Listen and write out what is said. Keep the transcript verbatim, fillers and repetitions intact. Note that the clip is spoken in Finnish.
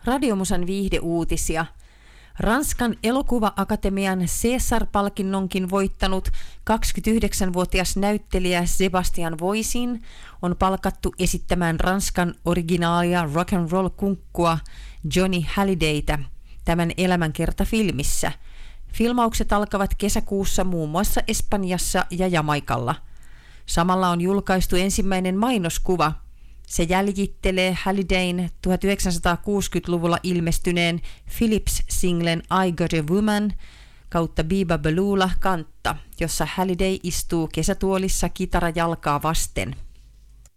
Radiomusan viihdeuutisia. Ranskan elokuva-akatemian César-palkinnonkin voittanut kaksikymmentäyhdeksänvuotias näyttelijä Sebastian Voisin on palkattu esittämään Ranskan originaalia rock'n'roll-kunkkua Johnny Hallidaytä tämän elämänkertafilmissä. Filmaukset alkavat kesäkuussa muun muassa Espanjassa ja Jamaikalla. Samalla on julkaistu ensimmäinen mainoskuva. Se jäljittelee Hallidayn tuhatyhdeksänsataakuusikymmentäluvulla ilmestyneen Philips-singlen I Got a Woman kautta Biba Belula kantta, jossa Halliday istuu kesätuolissa kitara jalkaa vasten.